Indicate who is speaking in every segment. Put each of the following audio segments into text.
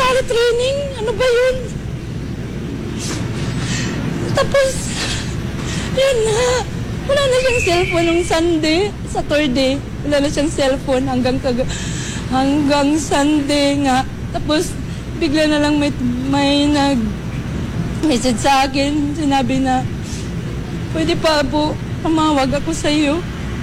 Speaker 1: military training. Ano ba yun? Tapos, yun na. Wala na siyang cellphone nung Sunday, Saturday. Wala na siyang cellphone hanggang Sunday nga. Tapos, bigla na lang may nag-message sa akin. Sinabi na, pwede pa po, tumawag ako sa iyo.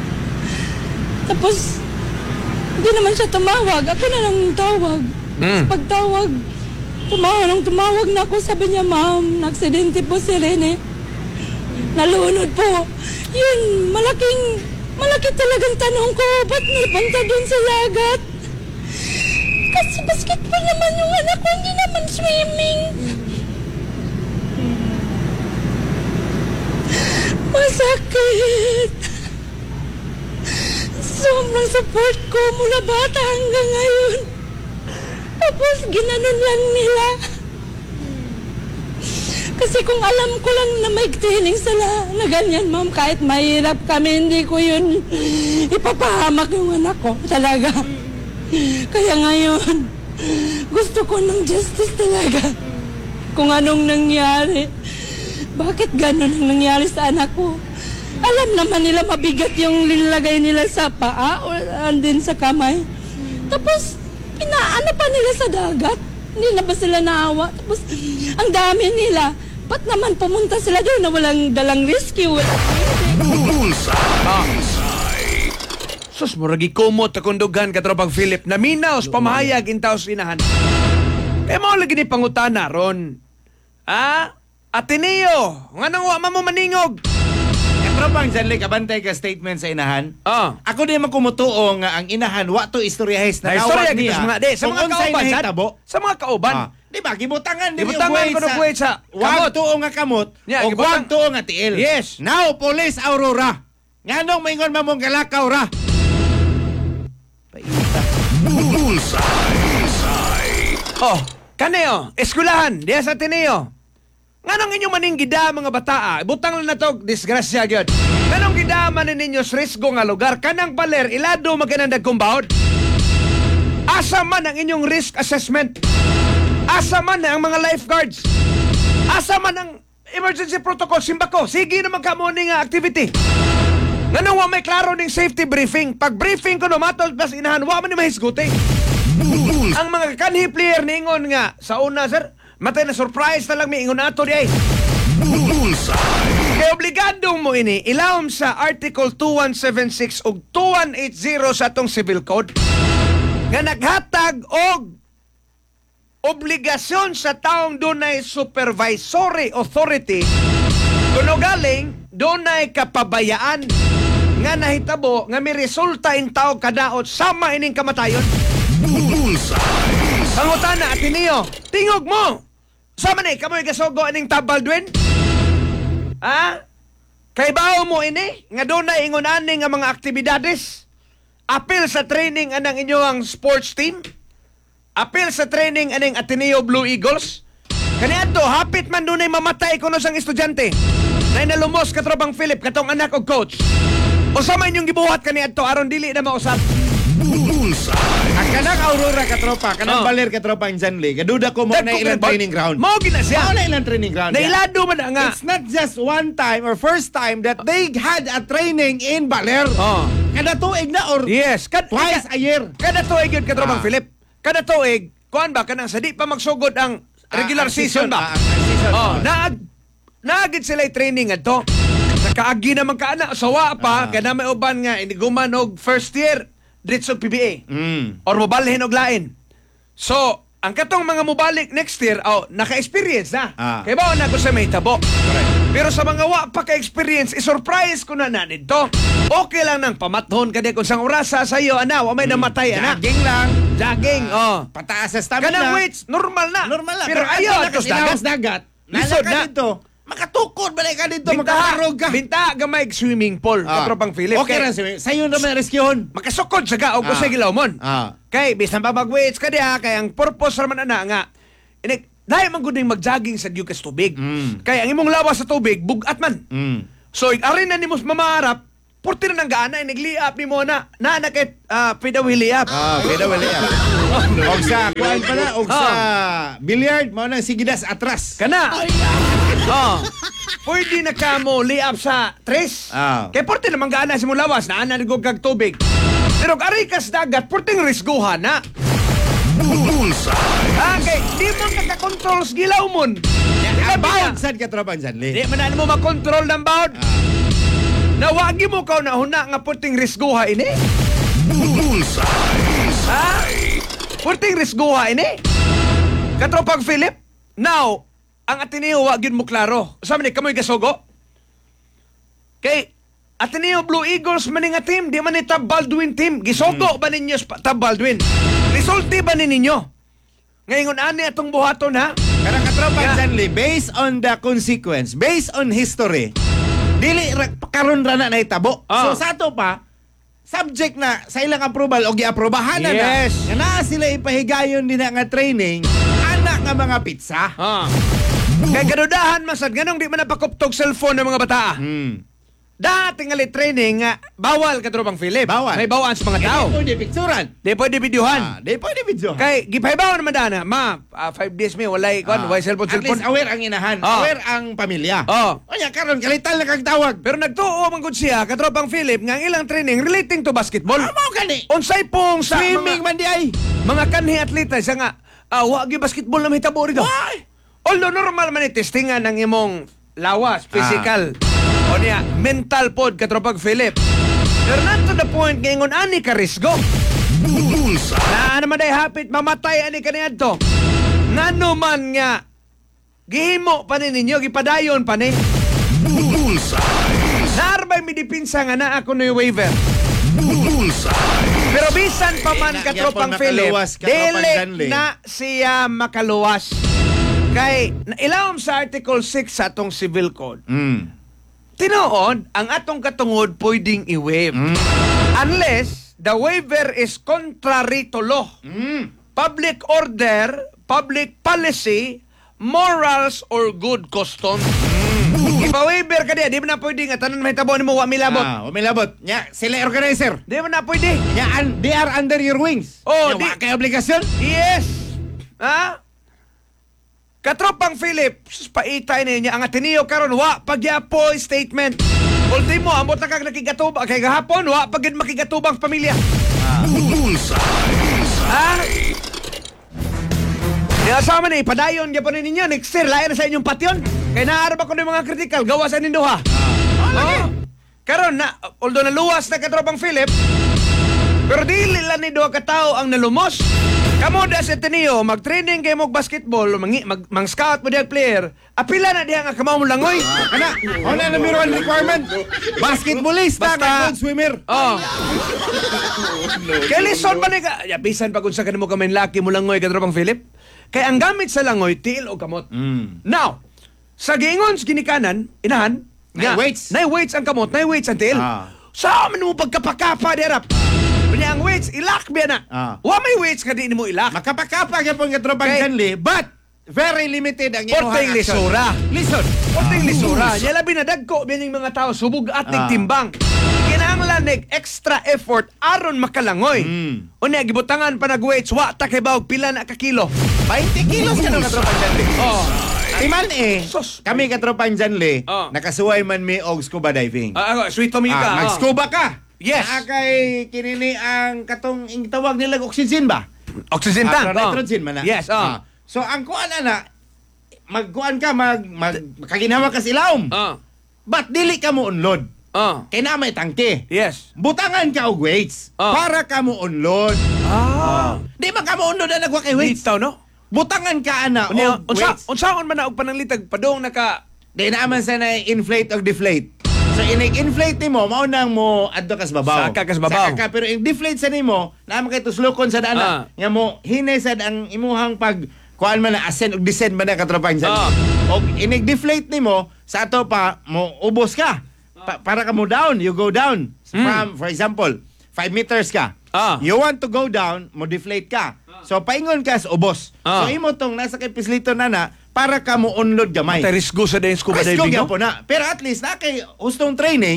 Speaker 1: Tapos, hindi naman siya tumawag. Ako na lang tawag. Pagtawag, tumawag na ako. Sabi niya, ma'am, na-aksidente po si Rene. Nalunod po. Yun, malaki talagang tanong ko. Ba't napunta dun sa lagat? Kasi basketball naman yung anak ko, hindi naman swimming. Masakit. Sobrang support ko mula bata hanggang ngayon. Tapos ginanon lang nila. Kasi kung alam ko lang na may training sila na ganyan, ma'am, kahit mahirap kami, hindi ko yun ipapahamak yung anak ko talaga. Kaya ngayon, gusto ko ng justice talaga. Kung anong nangyari. Bakit ganun ang nangyari sa anak ko? Alam naman nila mabigat yung nilagay nila sa paa o andin sa kamay. Tapos, pinaano pa nila sa dagat. Hindi na ba sila naawa? Tapos, ang dami nila. Ba't naman pumunta sila doon na walang dalang rescue?
Speaker 2: Sus, muragi kumot na kundugan katropang Philip na minaos pamahayag intaos inahan. Kaya mo lagi ni pangutana ron. Ateneo, nga nang wa mo maningog.
Speaker 3: Katropang Janley, kabantay ka statement sa inahan. Ako di man kumutuo nga ang inahan wa to istoryahis na
Speaker 2: istorya
Speaker 3: nawag niya.
Speaker 2: sa mga sa mga kauban sa mga kauban.
Speaker 3: Di ba gibutangan din
Speaker 2: Gibutangan ko ng sa
Speaker 3: wag tuo nga kamot o wag tuo nga tiil.
Speaker 2: Yes.
Speaker 3: Now Police Aurora. Nganong maingon mamong galakaw ra?
Speaker 2: Paita. Kaneo, eskwelahan, diya sa Ateneo. Nganong inyo maning gida mga bataa, butang lang na to, disgrasya gyud. Nganong gida man ninyo sa risgo nga lugar, kanang baler, ilado magkanang dagkumbahod. Asa man ang inyong risk assessment? Asa man ang mga lifeguards? Asa man ang emergency protocol? Simbako, sige naman ka mo nga activity. Nganong wa may klaro ning safety briefing? Pag briefing ko matol plus inahan, wa man ni mahisguti. Ang mga kanhi player ningon nga, sa una sir, matay na surprise na lang may ingon ato di ay. Kaya obligado mo ini, ilawom sa Article 2176 o 2180 sa atong Civil Code nga naghatag og obligasyon sa taong dunay supervisory authority kuno galing dunay kapabayaan nga nahitabo nga may resulta in tao kadaot sama ining kamatayon. Pangutana, Ateneo, tingog mo! Sama ni, kamoy gasogo aning tabaldwin? Kay bao mo ini, nga doon na ingon ani nga mga aktibidades? Apil sa training anang inyong sports team? Apil sa training aning Ateneo Blue Eagles? Kaniadto, hapit man doon ay mamatay kuno sang estudyante. Na inalumos katropang Philip, katong anak og coach. O sama inyong gibuhat kaniadto, aron dili na mausap.
Speaker 3: Ang kanang Aurora katropa, kanang baler katropa ang Janley, kaduda ko mo na ilang training ground.
Speaker 2: Mo gina siya.
Speaker 3: Na ilang training ground.
Speaker 2: Nailado man nga.
Speaker 3: It's not just one time or first time that they had a training in Baler. Kada tuig na or twice a year.
Speaker 2: Kada tuig yun katropang Philip. Kada tuig, kuan ba kanang sa di pa magsugod ang regular season ba? Naagid sila training adto. Nakaagi naman ka ana, sawa pa, kada may uban nga iniguman og first year. Dritz og PBA. Or mobalhin og lain. So, ang katong mga mobalik next year, naka-experience na. Kaya ba na ko sa may tabo. Pero sa mga wa pa ka-experience, isurprise ko na dito. Okay lang nang pamathon ka di kung sang orasa sa iyo, wa may namatay,
Speaker 3: Jogging lang.
Speaker 2: Jogging,
Speaker 3: Pataas sa stamina.
Speaker 2: Kanang weights, normal na. Pero
Speaker 3: ayaw,
Speaker 2: ayaw, tos
Speaker 3: dagat.
Speaker 2: Lisod na.
Speaker 3: Dito. Makatukod balik ka dito, makakarog ka.
Speaker 2: Binta gamay swimming pool, katropang Philip.
Speaker 3: Okay rin, sa'yo naman rescueon.
Speaker 2: Makasukod sa gaog ko sa gilawmon. Kay, bisan pa mag-weights ka diha, kay ang purpose naman nga, dahil man guding mag-jogging sa diyo kas tubig. Kaya ang imong lawas sa tubig, bugat man. So, ari na ni mo mamaharap, Purti na nang gaana, nagliap ni mo na nakit pidawiliap.
Speaker 3: Pinawiliap. Og sa kuan pa na, og sa billiard mo na sigidas atras.
Speaker 2: Kana. Pwede na ka mo liap sa tres. Kaya purti na gaana sa mong lawas, naananigog kag tubig. Pero arikas dagat, purting risguhan na. Okay, di mo nakakontrol sa gilaw mon.
Speaker 3: Bound sad ka tropang Janli.
Speaker 2: Di man mo makontrol ng bound. Nawagi mo ka na huna nga puting risguha ini. Puting risguha ini. Katropang Philip. Now, ang Ateneo wagin mo klaro. Sabi ni kamoy gasogo. Kay Ateneo Blue Eagles maning nga team, di man ni Tab Baldwin team. Gisogo ba ninyo Tab Baldwin? Resulti ba ninyo? Ngayon ani atong buhaton ha?
Speaker 3: Karang katropang Janli, based on the consequence, based on history, dili karon ra na itabo. So sa ato pa, subject na sa ilang approval o giaprobahan na
Speaker 2: Yes.
Speaker 3: na sila ipahigayon din nga training, anak nga mga pizza.
Speaker 2: Kay gadudahan masad ganong di man napakuptog cellphone ng mga bata. Dati nga training nga bawal katropang Philip.
Speaker 3: Bawal.
Speaker 2: May bawaan sa mga tao.
Speaker 3: Di pwede picturean.
Speaker 2: Di pwede videohan.
Speaker 3: Di pwede video.
Speaker 2: Kay gipaybaw naman dana, 5 days may walay way cellphone.
Speaker 3: At least aware ang inahan, aware ang pamilya. Onya karon kalital na kag tawag.
Speaker 2: Pero nagtuo man gud siya katropang Philip nga ang ilang training relating to basketball.
Speaker 3: Amo gani.
Speaker 2: Unsay pong sa
Speaker 3: Swimming man di ay.
Speaker 2: mga kanhi atleta siya nga wa gyud basketball na mahitabo rito.
Speaker 3: Why?
Speaker 2: Although normal man testingan ng imong lawas, physical. O niya, mental pod katropag Philip. Pero not to the point ngayon ani ka risgo. Na naman ay hapit mamatay ani kaniadto. Ngano man nga gihimo pa ninyo gipadayon pa ni. Narbay mi dipinsa nga na ako no waiver. Pero bisan pa man katropang Philip, dili na siya makaluwas. Kay ilawom sa Article 6 sa atong Civil Code. Tinuod, ang atong katungod pwedeng i-waive. Unless the waiver is contrary to law. Public order, public policy, morals, or good custom. Ipa-waiver ka diya, di mo na pwede nga tanan mahitabo ni mo wa milabot.
Speaker 3: Umilabot. Nya, sila organizer.
Speaker 2: Di mo na pwede.
Speaker 3: Nya, they are under your wings.
Speaker 2: Oh,
Speaker 3: Nya, kay obligasyon.
Speaker 2: Yes. Katropang Philip, paitay niya ang Ateneo karon wa pagyapo statement. Ultimo, ambot na kag nakigatubang kay gahapon wa pagid makigatubang pamilya. Kaya sama ni padayon gyapon ninyo next year lain sa inyong patyon. Kay naara ba kuno mga critical gawa sa nindo ha. Karon na although naluwas na katropang Philip, pero dili lang ni duha ka tawo ang nalumos. Kamo da sa Ateneo, mag-training kayo mag basketball, mang-scout mo diag player, apila na diya nga kamaw mo langoy.
Speaker 3: Kana, na number 1 requirement. Basketballista, good swimmer.
Speaker 2: Kaya lison ba ni ka? Bisan pa kung sa kanimo kamay laki mo langoy, katropang Philip. Kaya ang gamit sa langoy, tiil o kamot. Now, sa gingon, ginikanan, inahan,
Speaker 3: weights
Speaker 2: ang kamot, weights ang tiil. Saan mo pagkapakapa dirap? Kanya ang weights, ilak biya na. Wa may weights ka di mo ilak.
Speaker 3: Makapakapa ka pong katropang Janli, but very limited ang inyong
Speaker 2: Porteng
Speaker 3: action.
Speaker 2: lisura.
Speaker 3: Listen.
Speaker 2: Porteng lisura. Niya labi na dagko biya mga tao, subog at nagtimbang. Kinahanglan extra effort aron makalangoy. Unya gibutangan pa nag-weights, wa ta kay bawg pila na ka kilo.
Speaker 3: 20 kilos ka ng katropang Janli. Timan
Speaker 2: Sus.
Speaker 3: kami katropang Janli, nakasuway man mi og scuba diving.
Speaker 2: Sweet to me ka.
Speaker 3: Mag-scuba ka.
Speaker 2: Yes.
Speaker 3: Kay kinini ang katong tawag nila oxygen ba?
Speaker 2: Oxygen tank.
Speaker 3: Nitrogen man na.
Speaker 2: Yes.
Speaker 3: So ang kuan na magkuan ka magkaginawa ka silaom. But dili ka mo unload. Kay na may tangke.
Speaker 2: Yes.
Speaker 3: Butangan ka og weights para ka mo unload. Di ba ka mo unload na nagwa kay weights?
Speaker 2: Litaw, no?
Speaker 3: Butangan ka ana og weights.
Speaker 2: Unsaon man na og pananglitag padong naka
Speaker 3: Di naman sa na inflate or deflate. So inig-inflate nimo mao nang mo adto kas babaw.
Speaker 2: Saka kas babaw.
Speaker 3: Saka pero i-deflate sa nimo naman kay tuslokon sa dana. Nga mo hinay sad ang imuhang pag kuan man na ascend ug descend man na katropang sa. Og inig-deflate nimo sa ato pa mo ubos ka. Para ka mo down, you go down. From for example, 5 meters ka. You want to go down, mo deflate ka. So paingon ka sa ubos. So imo tong nasa kay pislito na para ka mo unload gamay.
Speaker 2: Risgo sa din scuba diving.
Speaker 3: Risgo po na. Pero at least na kay hustong training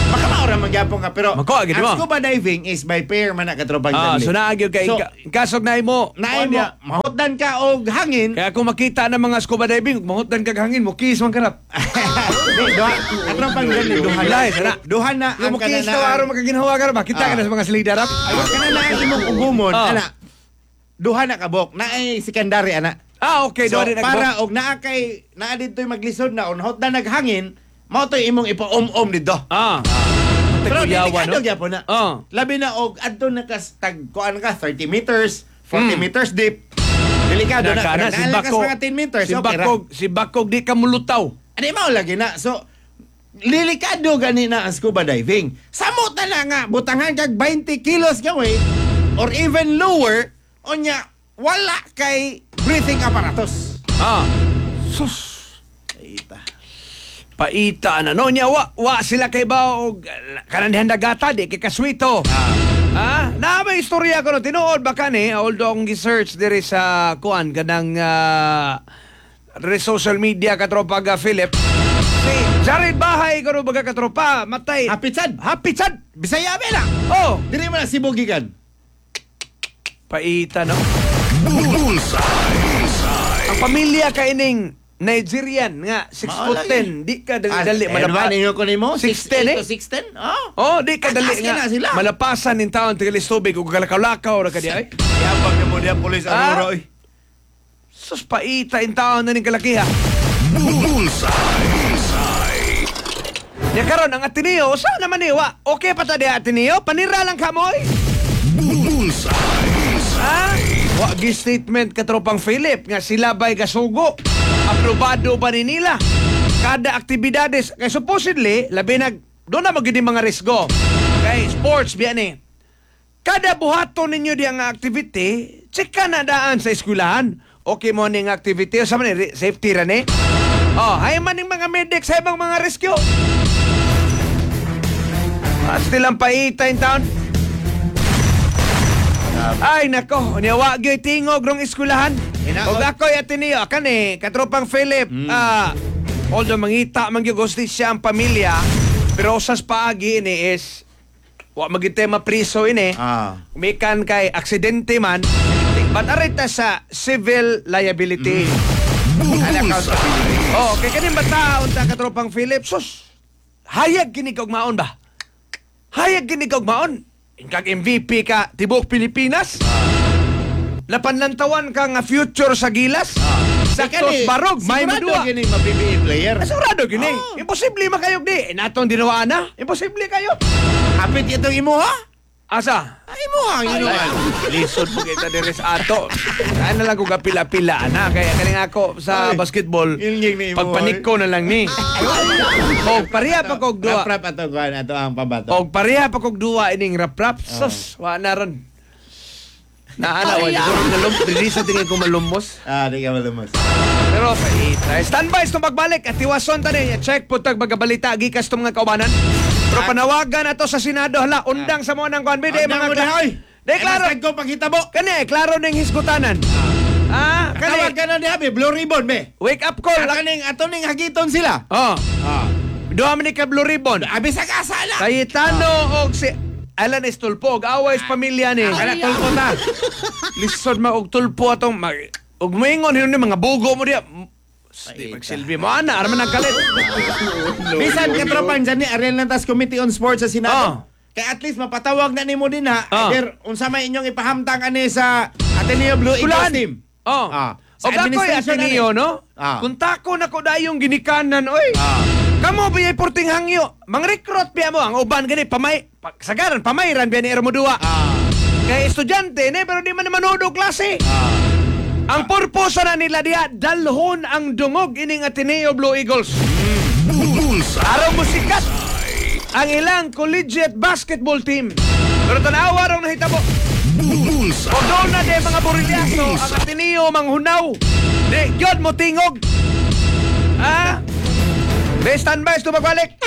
Speaker 3: Baka maura magyapon ka pero
Speaker 2: Mako, agad mo.
Speaker 3: ang scuba diving is by pair man na katropang
Speaker 2: Ah, so naagyo kay
Speaker 3: So,
Speaker 2: kasog na mo.
Speaker 3: naay mo mahutdan ka og hangin.
Speaker 2: Kaya kung makita ng mga scuba diving, mahutdan kag hangin mo, kiss man kanap.
Speaker 3: Di, duha. Katropang gani duha na.
Speaker 2: Lain, sana.
Speaker 3: Duha na
Speaker 2: Yung mo kiss ka araw magkaginhawa ka ba? Kita ka na sa mga slidarap.
Speaker 3: Ayun kana na ang imong ugumon,
Speaker 2: Ah.
Speaker 3: ana. Duha na kabok. Naay secondary ana.
Speaker 2: Okay,
Speaker 3: So,
Speaker 2: doon din
Speaker 3: para og naa kay naa dito'y maglisod na unhot na naghangin, mao to'y imong ipa-om-om dito. Pero
Speaker 2: Taguyawa,
Speaker 3: delikado
Speaker 2: no?
Speaker 3: gyapon na.
Speaker 2: Ah.
Speaker 3: Labi na og adto na kas tag kuan ka 30 meters, 40 meters deep. Delikado na.
Speaker 2: Nakana, si
Speaker 3: Nalakas
Speaker 2: Bakog.
Speaker 3: mga 10 meters.
Speaker 2: Si
Speaker 3: okay ra.
Speaker 2: Si Bakog di ka mulutaw.
Speaker 3: Ano mao lagi na. So lilikado gani na ang scuba diving. Samot na lang nga butangan kag 20 kilos ka weight or even lower onya wala kay breathing apparatus.
Speaker 2: Sus.
Speaker 3: Ita.
Speaker 2: Paita na no nya wa sila kay ba og kanang dagata di kay kaswito. Na may istorya ko no tinuod baka ni although ang research diri sa kuan kanang social media katropa ga Philip. Si Jared Bahay ko baga katropa matay.
Speaker 3: Hapitsad.
Speaker 2: Hapitsad.
Speaker 3: Bisaya ba lang?
Speaker 2: Oh,
Speaker 3: Dili man na sibugigan.
Speaker 2: paita no. Ang pamilya kaining Nigerian nga 6'10", di ka dali
Speaker 3: Malapa ninyo ko nimo
Speaker 2: 6'10"
Speaker 3: 6'10? Oh.
Speaker 2: Oh, di ka dali
Speaker 3: Atas
Speaker 2: nga.
Speaker 3: ka na sila.
Speaker 2: Malapasan ning taon tigalis tubig ug kalakaw-lakaw ra kadi ay.
Speaker 3: Yabang na mo diya pulis
Speaker 2: Ah?
Speaker 3: ang oy.
Speaker 2: Sus paita in taon na ning kalakiha. Ya karon ang Ateneo, sa naman ni wa? Okay pa ta di Ateneo? Panira lang kamoy. Wa gi statement katropang Philip nga sila ba'y gasugo. Aprobado ba ni nila? Kada aktibidades kay supposedly labi nag doon na magiging mga risgo. Kay sports biyan eh. Kada buhaton ninyo di ang activity, check ka na daan sa eskwelahan. Okay mo ning activity sa man safety ra ni. Oh, hay man ning mga medics sa ibang mga rescue. Still ang paita in town. Ay nako, niyawa gyud tingog rong eskwelahan. Og ako'y Ateneo, kani katropang Philip. Although mangita man gyud siya ang pamilya, pero usas paagi ni is wa magitema priso ini. Mikan kay aksidente man, but arita sa civil liability.
Speaker 3: Accountability.
Speaker 2: Oh, kay kanin bata unta katropang Philip, sus. Hayag kini kog maon ba? Hayag kini kog maon. Kag MVP ka tibok Pilipinas. Lapanlantawan ka nga future sa Gilas. Saktos barog, may madua.
Speaker 3: Sigurado gini ma-PBA player.
Speaker 2: Sigurado gini. Imposible makayog di. Natong dinawaan na. Imposible kayo.
Speaker 3: Hapit itong imo ha?
Speaker 2: Asa?
Speaker 3: Ay mo ang inuan.
Speaker 2: Lisod mo kita dire sa ato. Kaya na lang ko kapila-pila na. Kaya kaning ako sa basketball,
Speaker 3: Ilging ni mo.
Speaker 2: pagpanik ko na lang ni. O pareha pa kog duwa.
Speaker 3: Rap ato kuan ato ang pabato.
Speaker 2: O pareha pa kog duwa ining rap-rap. Sus, wa na ron. Naana, wa siguro nalumos. Dili sa tingin ko malumos.
Speaker 3: Di ka malumos.
Speaker 2: Pero paita. Standby sa magbalik at tiwason tani. Check po tag magabalita gikas tong mga kaubanan. Pero panawagan ato sa Senado hala undang sa mo nang kuan bide mga
Speaker 3: hoy.
Speaker 2: Di klaro.
Speaker 3: Ko paghitabo.
Speaker 2: Kani klaro ning hisgutanan.
Speaker 3: Tawag
Speaker 2: Kani
Speaker 3: ka na di habi Blue Ribbon be.
Speaker 2: wake up call.
Speaker 3: Ato ning hagiton sila.
Speaker 2: Duha man ni ka Blue Ribbon.
Speaker 3: Abi sa kasala.
Speaker 2: Cayetano og si Alan Estulpo, away sa pamilya ni.
Speaker 3: Ala tulpo ta.
Speaker 2: Lisod ma og tulpo atong og moingon hinon ni mga bugo mo diya. Di magsilbi mo ana, araman nagkalit.
Speaker 3: Bisan katropan dyan ni Ariel Lantas Committee on Sports sa Senado. Kaya at least mapatawag na nimo din ha. Either unsa may inyong ipahamtang ani sa Ateneo Blue Eagles team.
Speaker 2: Sa administration Ateneo, no? Kunta ko na ko dayong ginikanan, oy. Kamo biyay porting hangyo. Mang-recruit biya mo ang uban gani sagaran pamayran biya ni Ermodua. Kaya estudyante ni pero di man manood klase. Ang purpose na nila diya dalhon ang dungog ining Ateneo Blue Eagles. Araw musikat ang ilang collegiate basketball team. Pero tanawa raw nahitabo. O doon na di mga burilyaso ang Ateneo manghunaw. Di, yun mo tingog. Standby, tumagbalik.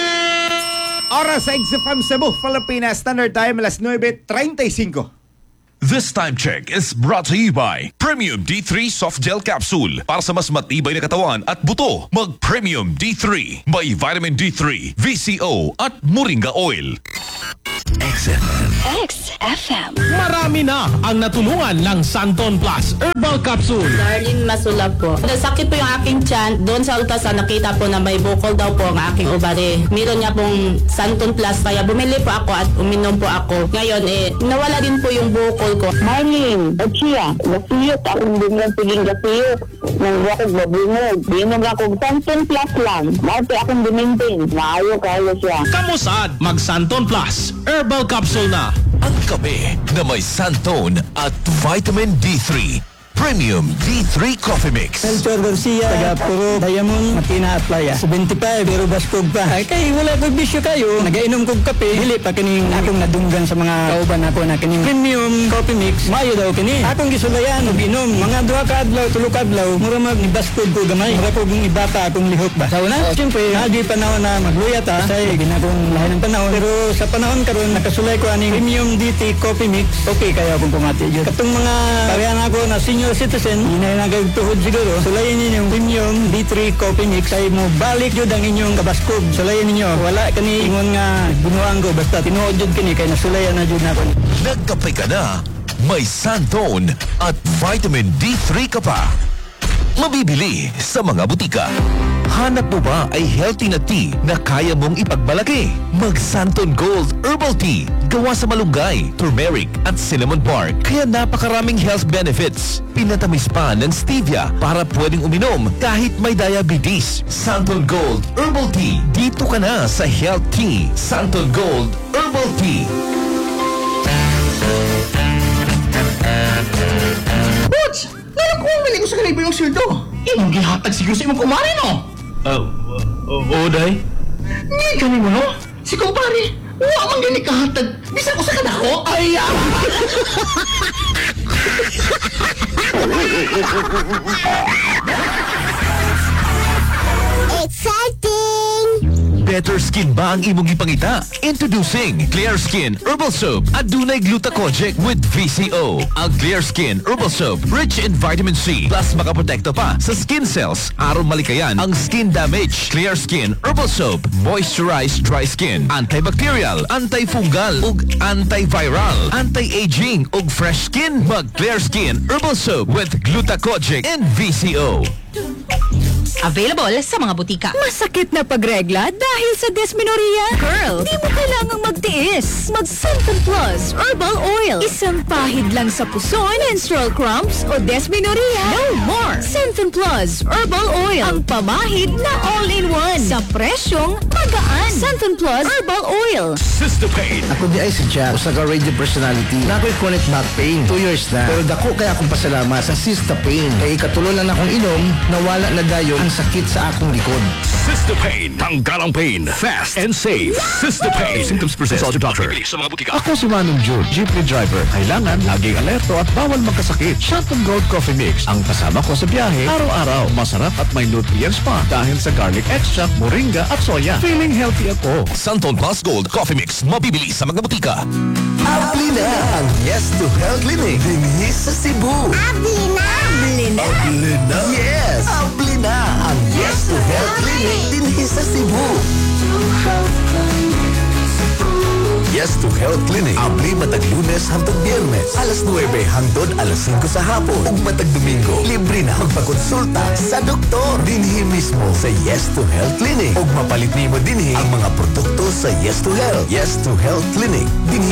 Speaker 3: Oras sa Exifam Cebu, Pilipinas Standard Time, alas 9:35.
Speaker 4: This time check is brought to you by Premium D3 Soft Gel Capsule. Para sa mas matibay na katawan at buto, mag Premium D3. May Vitamin D3, VCO at Moringa Oil.
Speaker 5: XFM.
Speaker 6: Marami na ang natulungan ng Santon Plus Herbal Capsule.
Speaker 7: Darlene Masula po. Nasakit po yung aking tiyan. Doon sa ultrasound nakita po na may bukol daw po ang aking ovary. Meron niya pong Santon Plus kaya bumili po ako at uminom po ako. Ngayon nawala din po yung bukol ko.
Speaker 8: Marlene, Ochia, gasiyot akong bingang piging gasiyot. Nang wakog mabungog. Binog akong Santon Plus lang. Marte akong dimintin. Maayo kayo siya.
Speaker 6: Kamusad, mag Santon Plus Herbal Capsule na.
Speaker 4: Ang kape na may Santon at Vitamin D3. Premium D3 Coffee Mix.
Speaker 9: Melchor Garcia, taga Puro, Diamond, Matina at Playa. 75, pero baskog pa. Ay, kay wala kong bisyo kayo. Nagainom kong kape. Dili pa kining akong nadunggan sa mga kauban ako na kining premium coffee mix. Mayo daw kini. Akong gisulayan, uginom. Mga 2 ka adlaw, 3 ka adlaw. Mura mag ni baskog ko gamay. Mura ko ibata akong lihok ba. Sa una, siyempre, nadi panahon na magluya ta. Kasi ginakong lahat ng panahon. Pero sa panahon karon nakasulay ko aning premium DT coffee mix. Okay, kaya akong pumati yun. Katong mga kawayan ako na senior citizen, hindi na nagtuhod siguro. Sulayin ninyo yung premium D3 coffee mix ay mo balik yun ang inyong kabaskog. Sulayin ninyo. Wala kani ingon nga binuang ko. Basta tinuod yun kini kaya nasulayan na yun ako.
Speaker 4: Nagkape ka na, may Santon at Vitamin D3 ka pa. Mabibili sa mga butika. Hanap mo ba ay healthy na tea na kaya mong ipagmalaki? Mag Santon Gold Herbal Tea. Gawa sa malunggay, turmeric at cinnamon bark. Kaya napakaraming health benefits. Pinatamis pa ng stevia para pwedeng uminom kahit may diabetes. Santon Gold Herbal Tea. Dito ka na sa Health Tea. Santon Gold Herbal Tea.
Speaker 3: Butch! Ngayon ko umili ko sa kalibo yung sildo. Imong gihatag siguro sa imong kumari, no?
Speaker 6: Day?
Speaker 3: Hindi ka mo, no? Si kumpare, wala mang gani kahatag. Bisa ko sa kadako. Ay,
Speaker 5: Exciting!
Speaker 4: Better skin ba ang imong ipangita? Introducing Clear Skin Herbal Soap. Adunay glutathione with VCO. Ang Clear Skin Herbal Soap rich in vitamin C plus makaprotekto pa sa skin cells aron malikayan ang skin damage. Clear Skin Herbal Soap moisturize dry skin, antibacterial, antifungal ug antiviral, anti-aging ug fresh skin. Mag Clear Skin Herbal Soap with glutathione and VCO.
Speaker 10: Available sa mga butika. Masakit na pagregla dahil sa dysmenorrhea? Girl, di mo kailangang magtiis. Mag Santon Plus Herbal Oil. Isang pahid lang sa puso, menstrual cramps o dysmenorrhea. No more. Santon Plus Herbal Oil. Ang pamahid na all-in-one. Sa presyong magaan. Santon Plus Herbal Oil.
Speaker 4: Cystopain.
Speaker 9: Ako di ay sadya sa radio personality na ako'y chronic back pain. 2 years na. Pero dako kaya akong pasalamat sa Cystopain. Kaya ikatulo lang akong inom, nawala na dayon ang sakit sa akong likod.
Speaker 4: Cystopain. Tanggalang pain. Fast and safe. Cystopain. Symptoms present. Consult your doctor. Sa mga butika.
Speaker 6: Ako si Manong June, jeepney driver. Kailangan laging alerto at bawal magkasakit. Santon Gold Coffee Mix ang kasama ko sa biyahe araw-araw. Masarap at may nutrients pa dahil sa garlic extract, moringa at soya. Feeling healthy ako.
Speaker 4: Santon Plus Gold Coffee Mix. Mabibili sa mga butika.
Speaker 11: Abli na ang Yes to Health Clinic din sa Cebu.
Speaker 5: Abli na!
Speaker 11: Abli na? Yes! Abli na ang Yes to Health Clinic din sa Cebu. Yes to Health Clinic. Abli matag Lunes hangtod Biyernes. Alas 9 hangtod alas 5 sa hapon. Ug matag Domingo, libre na magpakonsulta sa doktor. Dinhi mismo sa Yes to Health Clinic. Ug mapalit nimo dinhi ang mga produkto sa Yes to Health. Yes to Health Clinic. Dinhi